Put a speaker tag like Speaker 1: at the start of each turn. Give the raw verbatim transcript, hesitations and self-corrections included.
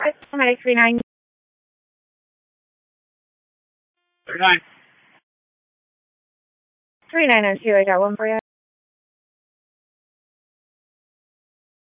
Speaker 1: Automatic three nine.
Speaker 2: Three nine.
Speaker 1: three nine oh two, I got one for you.